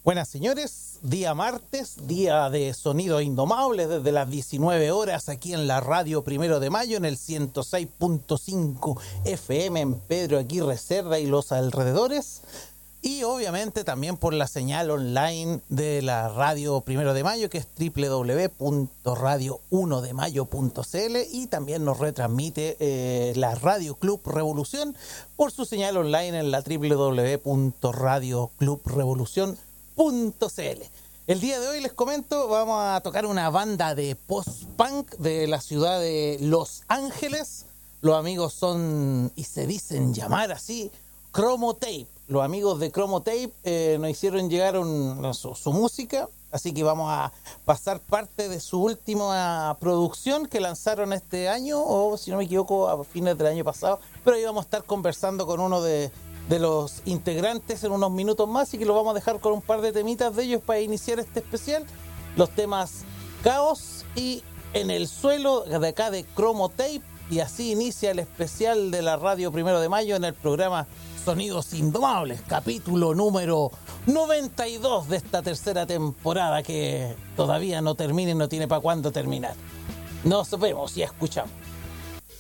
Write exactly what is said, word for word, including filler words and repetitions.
Buenas señores, día martes, día de Sonidos Indomables desde las diecinueve horas aquí en la radio Primero de Mayo en el ciento seis punto cinco F M en Pedro Aguirre Cerda y los alrededores, y obviamente también por la señal online de la radio Primero de Mayo, que es doble u doble u doble u punto radio uno de mayo punto c l, y también nos retransmite eh, la Radio Club Revolución por su señal online en la doble u doble u doble u punto radio club revolución punto c l. El día de hoy les comento, vamos a tocar una banda de post-punk de la ciudad de Los Ángeles. Los amigos son, y se dicen llamar así, Chromotape. Los amigos de Chromotape eh, nos hicieron llegar un, su, su música, así que vamos a pasar parte de su última producción que lanzaron este año, o si no me equivoco, a fines del año pasado. Pero ahí vamos a estar conversando con uno de, de los integrantes en unos minutos más, y que lo vamos a dejar con un par de temitas de ellos para iniciar este especial. Los temas Caos y En el Suelo, de acá de Chromotape, y así inicia el especial de la radio Primero de Mayo en el programa Sonidos Indomables, capítulo número noventa y dos de esta tercera temporada, que todavía no termina y no tiene para cuándo terminar. Nos vemos y escuchamos.